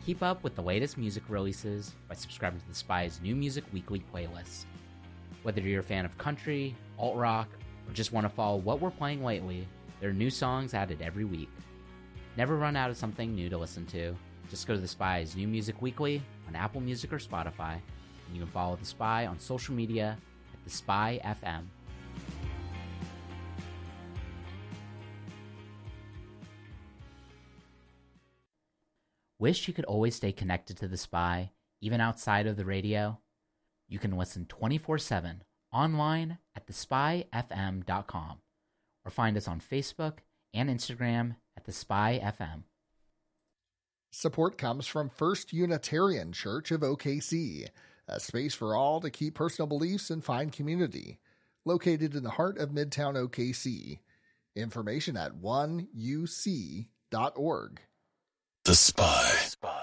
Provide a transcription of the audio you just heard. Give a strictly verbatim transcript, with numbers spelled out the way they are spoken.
Keep up with the latest music releases by subscribing to The Spy's new music weekly playlist. Whether you're a fan of country, alt-rock, or just want to follow what we're playing lately, there are new songs added every week. Never run out of something new to listen to. Just go to The Spy's new music weekly on Apple Music or Spotify, and you can follow The Spy on social media at The Spy F M. Wish you could always stay connected to The Spy, even outside of the radio? You can listen twenty-four seven online at the spy f m dot com or find us on Facebook and Instagram at The Spy F M. Support comes from First Unitarian Church of O K C, a space for all to keep personal beliefs and find community. Located in the heart of Midtown O K C. Information at one u c dot org. The Spy.